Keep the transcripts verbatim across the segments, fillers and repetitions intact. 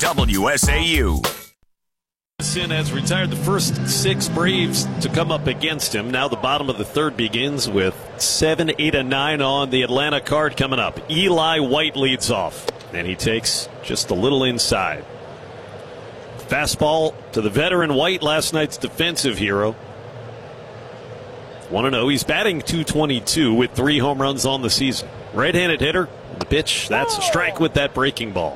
W S A U. Harrison has retired the first six Braves to come up against him. Now the bottom of the third begins with seven, eight, and nine on the Atlanta card coming up. Eli White leads off, and he takes just a little inside. Fastball to the veteran White, last night's defensive hero. one and oh. He's batting two twenty-two with three home runs on the season. Right-handed hitter. The pitch, that's a strike with that breaking ball.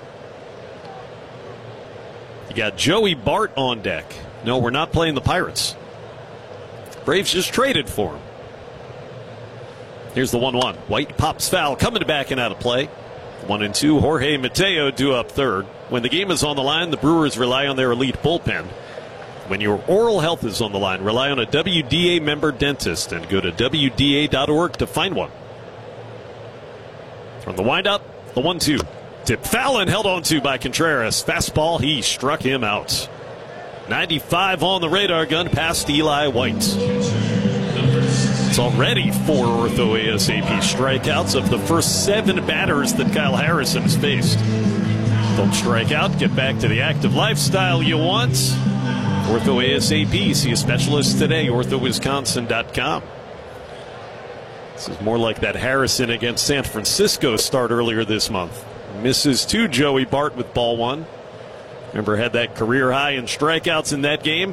You got Joey Bart on deck. No, we're not playing the Pirates. Braves just traded for him. Here's the one one. White pops foul, coming back and out of play. One and two. Jorge Mateo due up third. When the game is on the line, the Brewers rely on their elite bullpen. When your oral health is on the line, rely on a W D A member dentist and go to W D A dot org to find one. From the windup, the one two. Tip foul and held on to by Contreras. Fastball, he struck him out. ninety-five on the radar gun past Eli White. It's already four Ortho A S A P strikeouts of the first seven batters that Kyle Harrison has faced. Don't strike out, get back to the active lifestyle you want. Ortho A S A P, see a specialist today, ortho wisconsin dot com. This is more like that Harrison against San Francisco start earlier this month. Misses two, Joey Bart with ball one. Remember, had that career high in strikeouts in that game.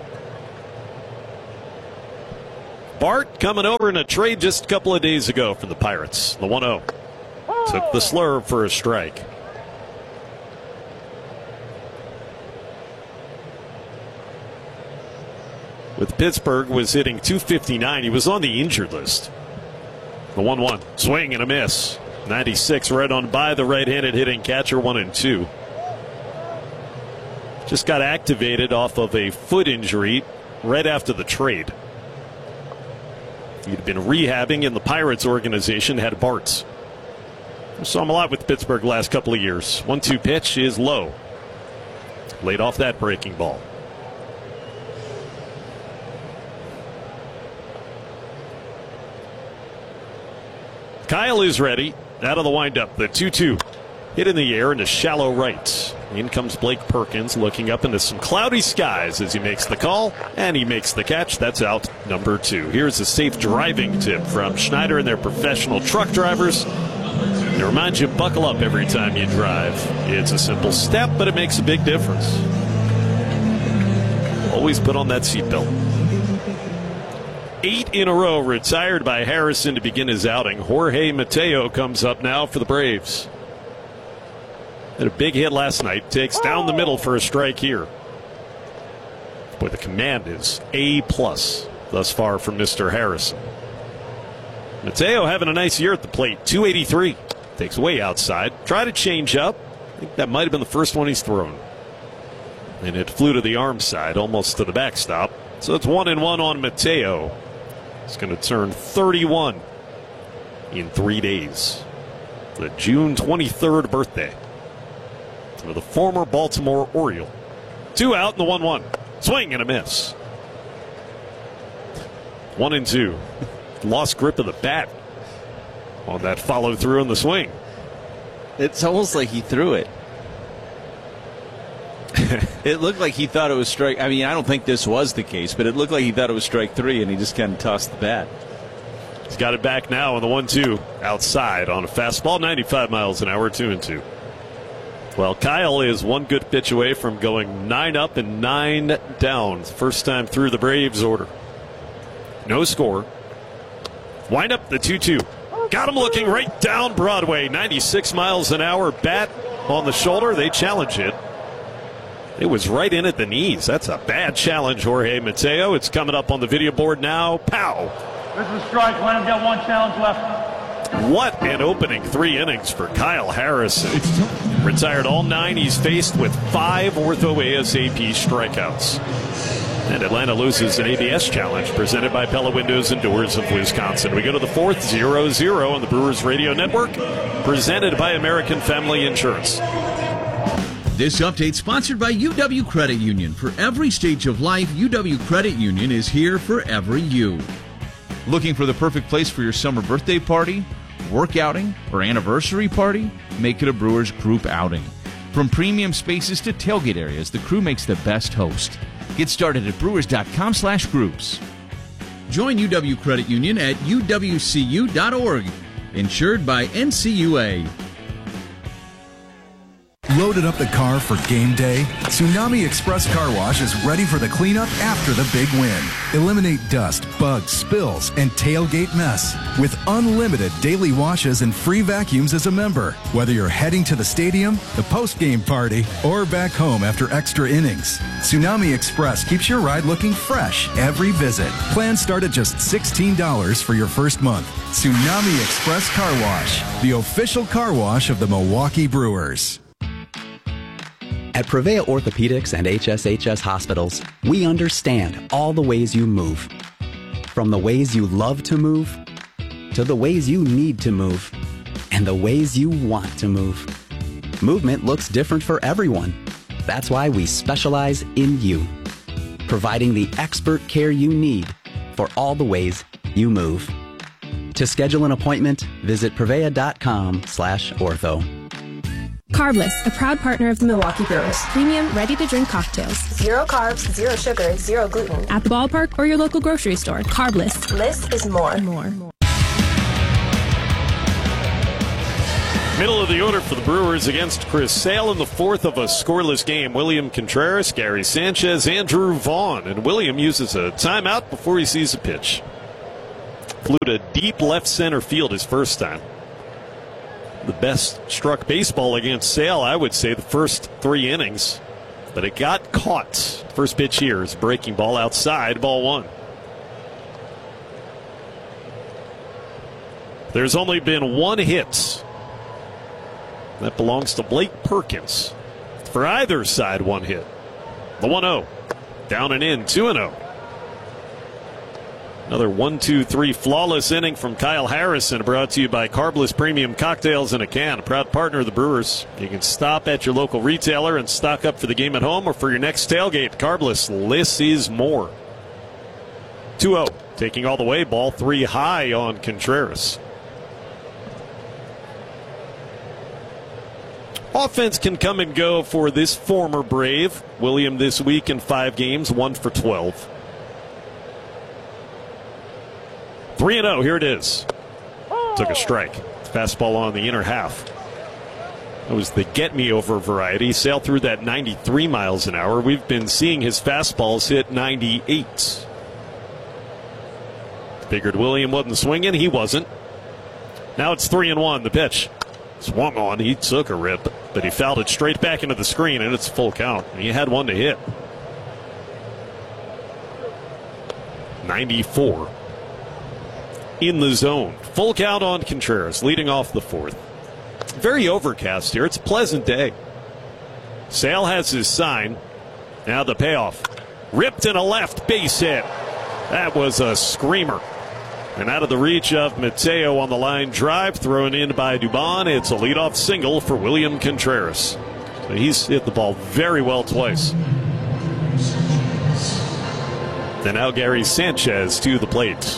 Bart coming over in a trade just a couple of days ago from the Pirates. The one oh. Took the slurve for a strike. With Pittsburgh, was hitting two fifty-nine. He was on the injured list. The one one. Swing and a miss. ninety-six right on by the right-handed hitting catcher, one and two. Just got activated off of a foot injury right after the trade. He'd been rehabbing in the Pirates organization, had Bart's. Saw him a lot with Pittsburgh last couple of years. one two pitch is low. Laid off that breaking ball. Kyle is ready. Out of the windup, the two two. Hit in the air into shallow right. In comes Blake Perkins, looking up into some cloudy skies as he makes the call, and he makes the catch. That's out number two. Here's a safe driving tip from Schneider and their professional truck drivers. It reminds you, buckle up every time you drive. It's a simple step, but it makes a big difference. Always put on that seatbelt. Eight in a row retired by Harrison to begin his outing. Jorge Mateo comes up now for the Braves. Had a big hit last night. Takes down the middle for a strike here. Boy, the command is A plus thus far from Mister Harrison. Mateo having a nice year at the plate. two eighty-three. Takes way outside. Try to change up. I think that might have been the first one he's thrown. And it flew to the arm side, almost to the backstop. So it's one and one on Mateo. He's going to turn thirty-one in three days. The June twenty-third birthday of the former Baltimore Oriole. Two out and the one one. Swing and a miss. One and two. Lost grip of the bat on that follow through in the swing. It's almost like he threw it. It looked like he thought it was strike. I mean, I don't think this was the case, but it looked like he thought it was strike three, and he just kind of tossed the bat. He's got it back now on the one two outside on a fastball, ninety-five miles an hour, two and two. Well, Kyle is one good pitch away from going nine up and nine down. First time through the Braves order. No score. Wind up the two two. Got him looking right down Broadway. ninety-six miles an hour. Bat on the shoulder. They challenge it. It was right in at the knees. That's a bad challenge, Jorge Mateo. It's coming up on the video board now. Pow! This is a strike. Let him get one challenge left. What an opening three innings for Kyle Harrison. Retired all nine he's faced with five Ortho A S A P strikeouts. And Atlanta loses an A B S challenge presented by Pella Windows and Doors of Wisconsin. We go to the fourth, zero zero on the Brewers Radio Network, presented by American Family Insurance. This update sponsored by U W Credit Union. For every stage of life, U W Credit Union is here for every you. Looking for the perfect place for your summer birthday party, work outing, or anniversary party? Make it a Brewers group outing. From premium spaces to tailgate areas, the Crew makes the best host. Get started at brewers.com slash groups. Join U W Credit Union at U W C U dot org. Insured by N C U A. Loaded up the car for game day? Tsunami Express Car Wash is ready for the cleanup after the big win. Eliminate dust, bugs, spills, and tailgate mess with unlimited daily washes and free vacuums as a member. Whether you're heading to the stadium, the post-game party, or back home after extra innings, Tsunami Express keeps your ride looking fresh every visit. Plans start at just sixteen dollars for your first month. Tsunami Express Car Wash, the official car wash of the Milwaukee Brewers. At Prevea Orthopedics and H S H S Hospitals, we understand all the ways you move. From the ways you love to move, to the ways you need to move, and the ways you want to move. Movement looks different for everyone. That's why we specialize in you, providing the expert care you need for all the ways you move. To schedule an appointment, visit prevea.com slash ortho. Carbless, a proud partner of the Milwaukee Brewers. Premium, ready-to-drink cocktails. Zero carbs, zero sugar, zero gluten. At the ballpark or your local grocery store. Carbless. Less is more. More. Middle of the order for the Brewers against Chris Sale in the fourth of a scoreless game. William Contreras, Gary Sanchez, Andrew Vaughn. And William uses a timeout before he sees a pitch. Flew to deep left center field his first time. The best struck baseball against Sale, I would say, the first three innings. But it got caught. First pitch here is breaking ball outside, ball one. There's only been one hit. That belongs to Blake Perkins. For either side, one hit. The one oh. Down and in, two and oh. Another one two three flawless inning from Kyle Harrison, brought to you by Carbless Premium Cocktails in a Can, a proud partner of the Brewers. You can stop at your local retailer and stock up for the game at home or for your next tailgate. Carbless, less is more. two oh, taking all the way, ball three high on Contreras. Offense can come and go for this former Brave. William this week in five games, one for twelve. three and oh, here it is. Took a strike. Fastball on the inner half. That was the get-me-over variety. Sale through that ninety-three miles an hour. We've been seeing his fastballs hit ninety-eight. Figured William wasn't swinging. He wasn't. Now it's three and one. The pitch. Swung on. He took a rip, but he fouled it straight back into the screen, and it's full count. He had one to hit. ninety-four. In the zone. Full count on Contreras, leading off the fourth. Very overcast here. It's a pleasant day. Sale has his sign. Now the payoff. Ripped in a left base hit. That was a screamer. And out of the reach of Mateo on the line drive, thrown in by Dubon. It's a leadoff single for William Contreras. So he's hit the ball very well twice. And now Gary Sanchez to the plate.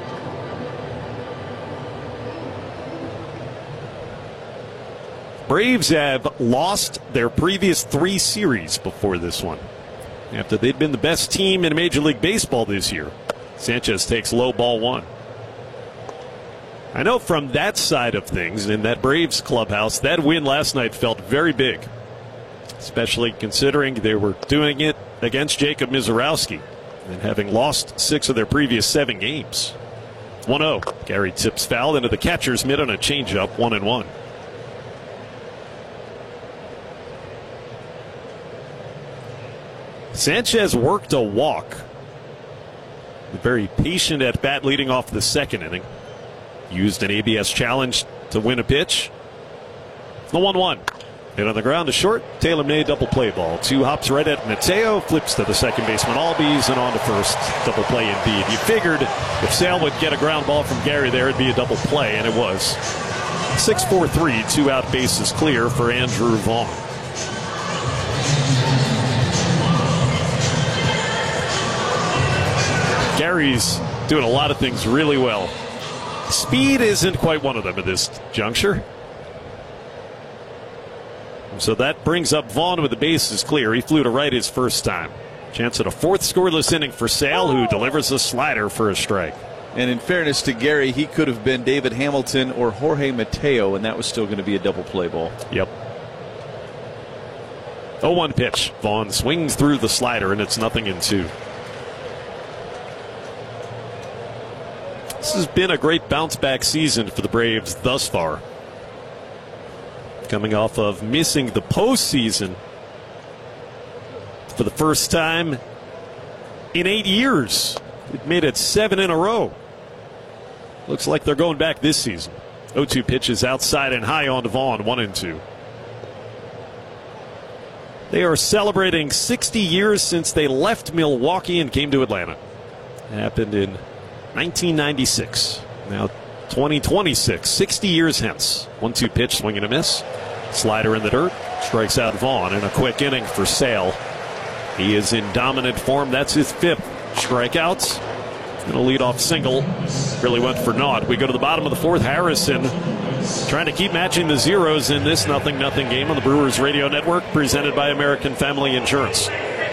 Braves have lost their previous three series before this one, after they'd been the best team in Major League Baseball this year. Sanchez takes low, ball one. I know from that side of things, in that Braves clubhouse, that win last night felt very big, especially considering they were doing it against Jacob Mizorowski and having lost six of their previous seven games. one oh. Gary tips foul into the catcher's mitt on a changeup, one and one. Sanchez worked a walk. Very patient at bat leading off the second inning. Used an A B S challenge to win a pitch. The one one. Hit on the ground to short. Taylor May double play ball. Two hops right at Mateo. Flips to the second baseman Albies and on to first. Double play indeed. You figured if Sale would get a ground ball from Gary there, it'd be a double play, and it was. six four three. Two out bases clear for Andrew Vaughn. Gary's doing a lot of things really well. Speed isn't quite one of them at this juncture. So that brings up Vaughn with the bases clear. He flew to right his first time. Chance at a fourth scoreless inning for Sale, who delivers a slider for a strike. And in fairness to Gary, he could have been David Hamilton or Jorge Mateo, and that was still going to be a double play ball. Yep. oh one pitch. Vaughn swings through the slider, and it's nothing in two. This has been a great bounce-back season for the Braves thus far. Coming off of missing the postseason for the first time in eight years. It made it seven in a row. Looks like they're going back this season. oh two pitches outside and high on to Vaughn, one and two. They are celebrating sixty years since they left Milwaukee and came to Atlanta. It happened in nineteen ninety-six. Now twenty twenty-six, sixty years hence. one two pitch, swing and a miss. Slider in the dirt. Strikes out Vaughn in a quick inning for Sale. He is in dominant form. That's his fifth strikeouts. And a leadoff single. Really went for naught. We go to the bottom of the fourth. Harrison trying to keep matching the zeros in this nothing nothing game on the Brewers Radio Network, presented by American Family Insurance.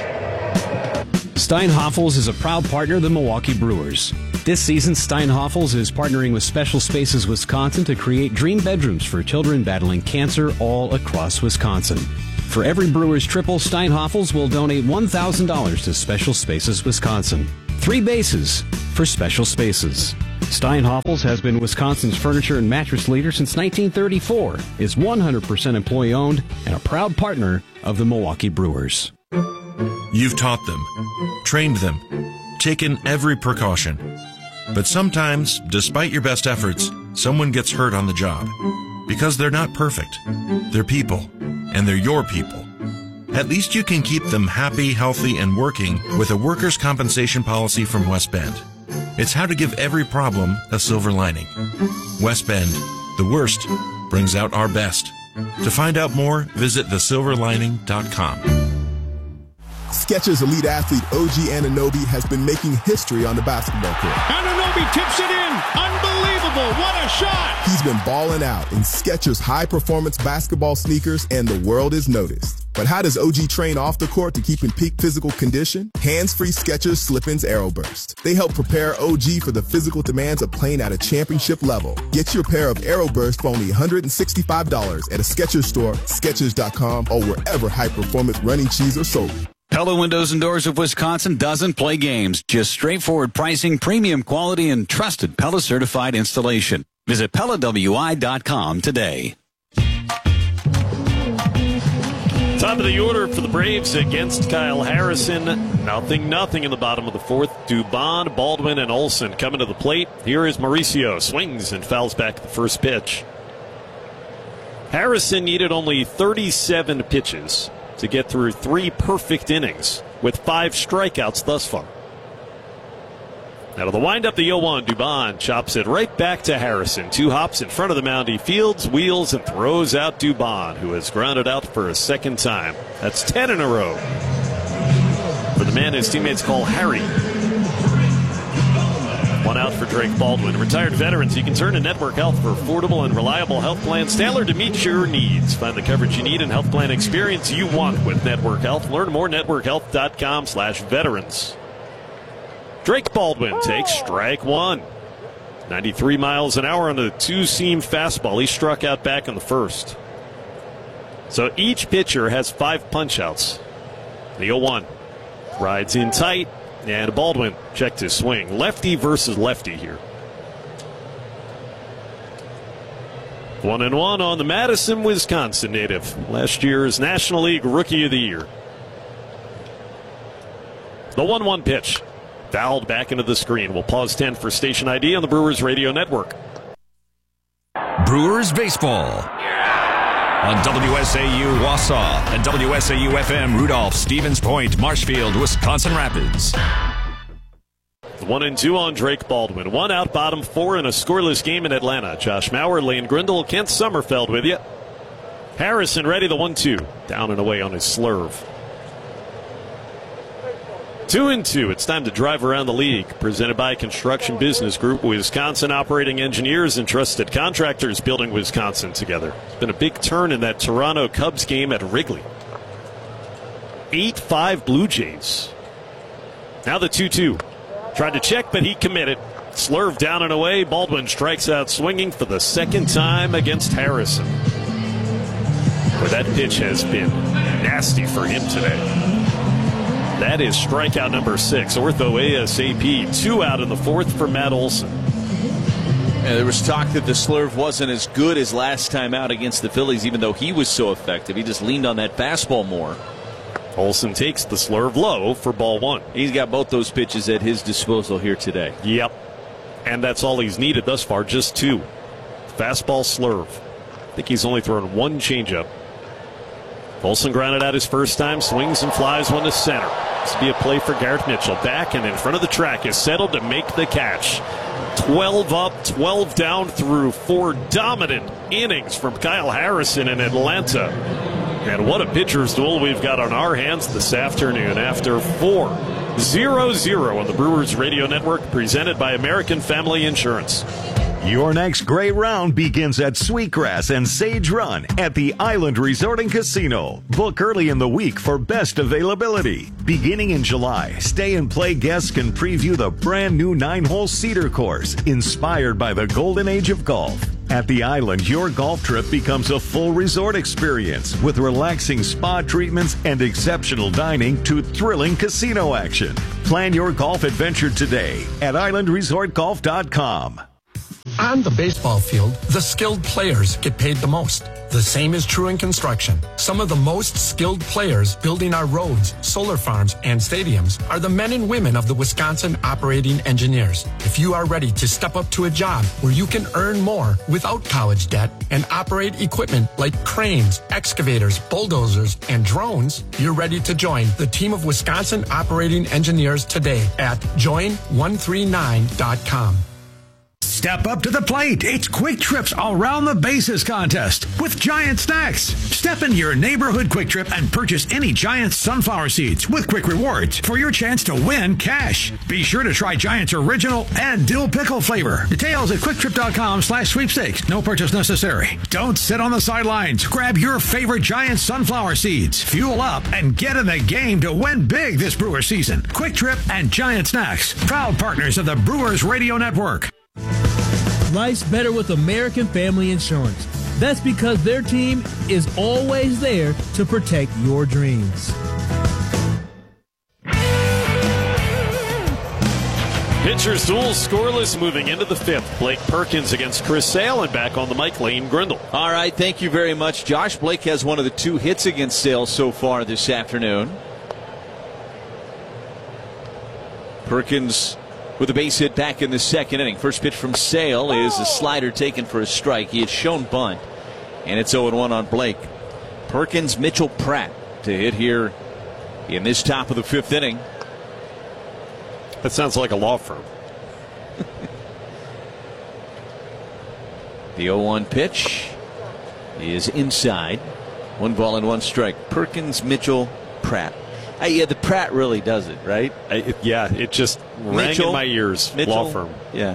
Steinhoffels is a proud partner of the Milwaukee Brewers. This season, Steinhoffels is partnering with Special Spaces Wisconsin to create dream bedrooms for children battling cancer all across Wisconsin. For every Brewers triple, Steinhoffels will donate one thousand dollars to Special Spaces Wisconsin. Three bases for Special Spaces. Steinhoffels has been Wisconsin's furniture and mattress leader since nineteen thirty-four, is one hundred percent employee-owned, and a proud partner of the Milwaukee Brewers. You've taught them, trained them, taken every precaution. But sometimes, despite your best efforts, someone gets hurt on the job. Because they're not perfect. They're people, and they're your people. At least you can keep them happy, healthy, and working with a workers' compensation policy from West Bend. It's how to give every problem a silver lining. West Bend, the worst brings out our best. To find out more, visit the silver lining dot com. Skechers elite athlete O G Anunoby has been making history on the basketball court. Anunoby tips it in. Unbelievable. What a shot. He's been balling out in Skechers high-performance basketball sneakers, and the world is noticed. But how does O G train off the court to keep in peak physical condition? Hands-free Skechers Slip-ins Aeroburst. They help prepare O G for the physical demands of playing at a championship level. Get your pair of Aeroburst for only one hundred sixty-five dollars at a Skechers store, Skechers dot com, or wherever high-performance running shoes are sold. Pella Windows and Doors of Wisconsin doesn't play games. Just straightforward pricing, premium quality, and trusted Pella certified installation. Visit Pella W I dot com today. Top of the order for the Braves against Kyle Harrison. Nothing, nothing in the bottom of the fourth. Dubon, Baldwin, and Olson coming to the plate. Here is Mauricio. Swings and fouls back the first pitch. Harrison needed only thirty-seven pitches to get through three perfect innings with five strikeouts thus far. Now to the windup, the oh one. Dubon chops it right back to Harrison. Two hops in front of the mound. He fields, wheels, and throws out Dubon, who has grounded out for a second time. That's ten in a row for the man his teammates call Harry. One out for Drake Baldwin. Retired veterans, you can turn to Network Health for affordable and reliable health plans tailored to meet your needs. Find the coverage you need and health plan experience you want with Network Health. Learn more, network health dot com slash veterans. Drake Baldwin takes strike one. ninety-three miles an hour on a two-seam fastball. He struck out back in the first. So each pitcher has five punch-outs. The oh one rides in tight. And Baldwin checked his swing. Lefty versus lefty here. One and one on the Madison, Wisconsin native. Last year's National League Rookie of the Year. The one one pitch. Fouled back into the screen. We'll pause ten for station I D on the Brewers Radio Network. Brewers Baseball on W S A U Wausau and W S A U F M Rudolph, Stevens Point, Marshfield, Wisconsin Rapids. One and two on Drake Baldwin. One out, bottom four in a scoreless game in Atlanta. Josh Mauer, Lane Grindle, Kent Sommerfeld with you. Harrison ready, the one two. Down and away on his slurve. Two and two. It's time to drive around the league. Presented by Construction Business Group, Wisconsin operating engineers and trusted contractors building Wisconsin together. It's been a big turn in that Toronto Cubs game at Wrigley. eight five Blue Jays. Now the two two. Tried to check, but he committed. Slurve down and away. Baldwin strikes out swinging for the second time against Harrison. Where that pitch has been nasty for him today. That is strikeout number six. Ortho ASAP. Two out in the fourth for Matt Olson. Yeah, there was talk that the Slurve wasn't as good as last time out against the Phillies, even though he was so effective. He just leaned on that fastball more. Olson takes the Slurve low for ball one. He's got both those pitches at his disposal here today. Yep. And that's all he's needed thus far, just two. Fastball, Slurve. I think he's only thrown one changeup. Olson grounded out his first time, swings and flies one to center. This will be a play for Garrett Mitchell. Back and in front of the track is settled to make the catch. twelve up, twelve down through four dominant innings from Kyle Harrison in Atlanta. And what a pitcher's duel we've got on our hands this afternoon after four. zero zero on the Brewers Radio Network, presented by American Family Insurance. Your next great round begins at Sweetgrass and Sage Run at the Island Resort and Casino. Book early in the week for best availability. Beginning in July, Stay and Play guests can preview the brand new nine-hole Cedar course, inspired by the golden age of golf. At the Island, your golf trip becomes a full resort experience with relaxing spa treatments and exceptional dining to thrilling casino action. Plan your golf adventure today at island resort golf dot com. On the baseball field, the skilled players get paid the most. The same is true in construction. Some of the most skilled players building our roads, solar farms, and stadiums are the men and women of the Wisconsin operating engineers. If you are ready to step up to a job where you can earn more without college debt and operate equipment like cranes, excavators, bulldozers, and drones, you're ready to join the team of Wisconsin operating engineers today at join one three nine dot com. Step up to the plate. It's Quick Trip's Around the Bases contest with Giant Snacks. Step into your neighborhood Quick Trip and purchase any Giant sunflower seeds with Quick Rewards for your chance to win cash. Be sure to try Giant's original and dill pickle flavor. Details at quick trip dot com slash sweepstakes. No purchase necessary. Don't sit on the sidelines. Grab your favorite Giant sunflower seeds. Fuel up and get in the game to win big this Brewer season. Quick Trip and Giant Snacks, proud partners of the Brewers Radio Network. Life's better with American Family Insurance. That's because their team is always there to protect your dreams. Pitchers duel scoreless moving into the fifth. Blake Perkins against Chris Sale, and back on the mic, Lane Grindle. All right, thank you very much, Josh. Blake has one of the two hits against Sale so far this afternoon. Perkins with a base hit back in the second inning. First pitch from Sale is a slider taken for a strike. He had shown bunt, and it's oh and one on Blake. Perkins, Mitchell, Pratt to hit here in this top of the fifth inning. That sounds like a law firm. The oh one pitch is inside. One ball and one strike. Perkins, Mitchell, Pratt. Uh, yeah, the Pratt really does it, right? I, it, yeah, it just rang Mitchell, in my ears. Mitchell, law firm. Yeah.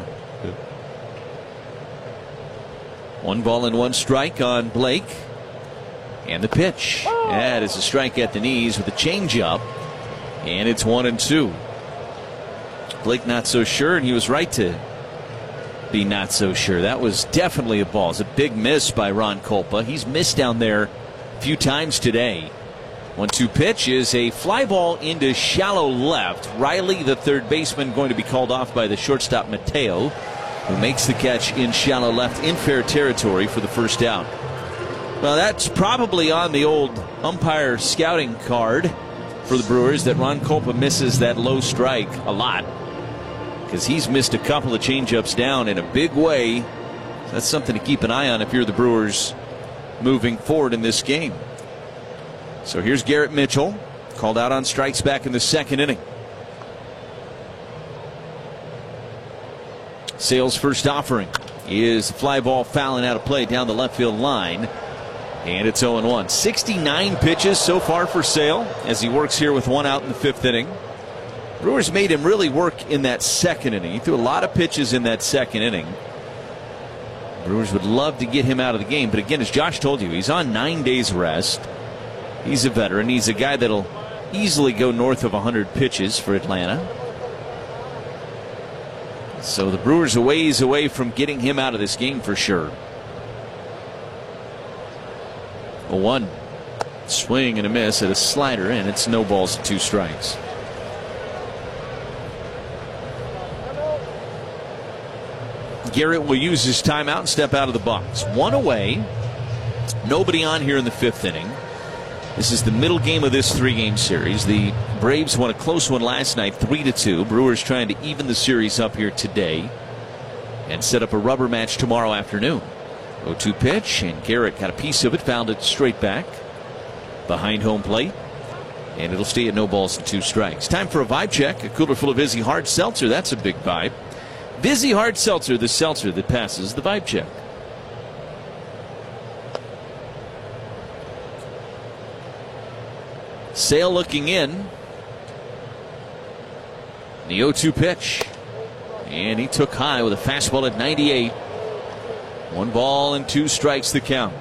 One ball and one strike on Blake. And the pitch. That is a strike at the knees with a changeup. And it's one and two. Blake not so sure, and he was right to be not so sure. That was definitely a ball. It's a big miss by Ron Kolpa. He's missed down there a few times today. one two pitch is a fly ball into shallow left. Riley, the third baseman, going to be called off by the shortstop Mateo, who makes the catch in shallow left in fair territory for the first out. Well, that's probably on the old umpire scouting card for the Brewers that Ron Kolpa misses that low strike a lot, because he's missed a couple of changeups down in a big way. That's something to keep an eye on if you're the Brewers moving forward in this game. So here's Garrett Mitchell, called out on strikes back in the second inning. Sale's first offering is a fly ball fouling out of play down the left field line. And it's oh and one. sixty-nine pitches so far for Sale as he works here with one out in the fifth inning. Brewers made him really work in that second inning. He threw a lot of pitches in that second inning. Brewers would love to get him out of the game. But again, as Josh told you, he's on nine days rest. He's a veteran. He's a guy that'll easily go north of one hundred pitches for Atlanta. So the Brewers a ways away from getting him out of this game for sure. A one swing and a miss at a slider, and it's no balls and two strikes. Garrett will use his timeout and step out of the box. One away. Nobody on here in the fifth inning. This is the middle game of this three-game series. The Braves won a close one last night, three to two. Brewers trying to even the series up here today and set up a rubber match tomorrow afternoon. oh two pitch, and Garrett got a piece of it, found it straight back behind home plate, and it'll stay at no balls and two strikes. Time for a vibe check. A cooler full of Vizzy Hard Seltzer. That's a big vibe. Vizzy Hard Seltzer, the seltzer that passes the vibe check. Sale looking in. The oh two pitch. And he took high with a fastball at ninety-eight. One ball and two strikes the count.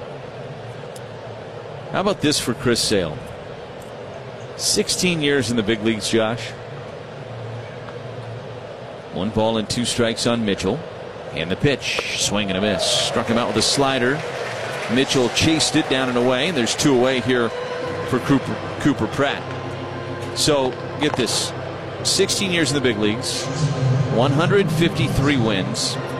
How about this for Chris Sale? sixteen years in the big leagues, Josh. One ball and two strikes on Mitchell. And the pitch. Swing and a miss. Struck him out with a slider. Mitchell chased it down and away. And there's two away here for Cooper, Cooper Pratt. So, get this. sixteen years in the big leagues. one hundred fifty-three wins.